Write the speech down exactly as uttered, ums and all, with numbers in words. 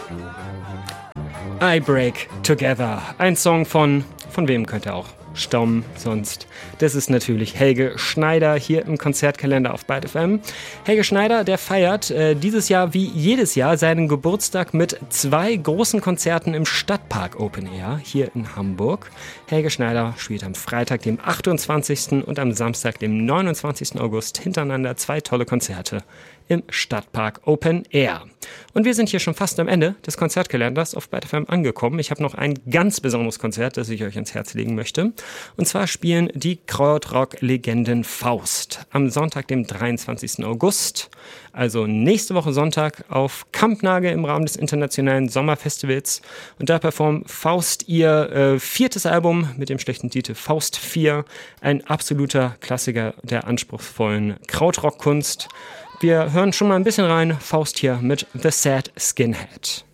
I Break Together. Ein Song von, von wem könnte auch stammen sonst? Das ist natürlich Helge Schneider hier im Konzertkalender auf Byte F M. Helge Schneider, der feiert äh, dieses Jahr wie jedes Jahr seinen Geburtstag mit zwei großen Konzerten im Stadtpark Open Air hier in Hamburg. Helge Schneider spielt am Freitag, dem achtundzwanzigsten und am Samstag, dem neunundzwanzigsten August hintereinander zwei tolle Konzerte im Stadtpark Open Air. Und wir sind hier schon fast am Ende des Konzertkalenders auf Byte F M angekommen. Ich habe noch ein ganz besonderes Konzert, das ich euch ans Herz legen möchte. Und zwar spielen die Krautrock-Legenden Faust am Sonntag, dem dreiundzwanzigsten August, also nächste Woche Sonntag, auf Kampnagel im Rahmen des Internationalen Sommerfestivals. Und da performt Faust ihr äh, viertes Album mit dem schlechten Titel Faust vier, ein absoluter Klassiker der anspruchsvollen Krautrock-Kunst. Wir hören schon mal ein bisschen rein. Faust hier mit The Sad Skinhead.